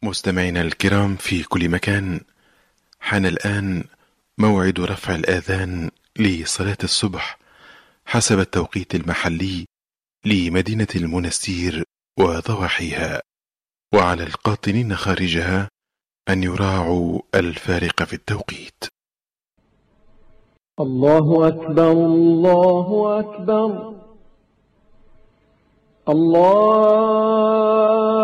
مستمعينا الكرام في كل مكان، حان الآن موعد رفع الآذان لصلاة الصبح حسب التوقيت المحلي لمدينة المنستير وضواحيها، وعلى القاطنين خارجها أن يراعوا الفارق في التوقيت. الله أكبر الله أكبر الله